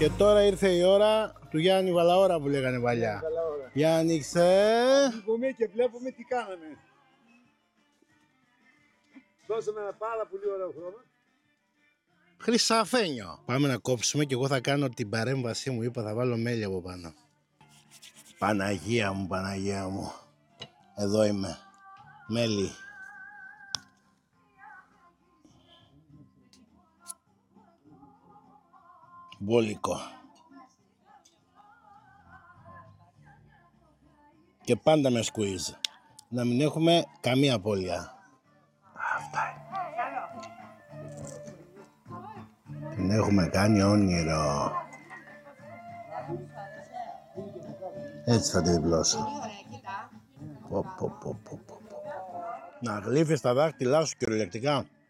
Και τώρα ήρθε η ώρα του Γιάννη Βαλαώρα που λέγανε παλιά. Για άνοιξε. Ανοίγουμε και βλέπουμε τι κάναμε. Δώσαμε ένα πάρα πολύ ωραίο χρώμα. Χρυσαφένιο. Πάμε να κόψουμε και εγώ θα κάνω την παρέμβασή μου. Είπα θα βάλω μέλι από πάνω. Παναγία μου, Παναγία μου. Εδώ είμαι. Μέλι. Μπόλικο. Και πάντα με squeeze. Να μην έχουμε καμία απώλεια. Αυτά είναι. Την έχουμε κάνει όνειρο. Έτσι θα τη διπλώσω. Να γλύφεις τα δάχτυλά σου κυριολεκτικά.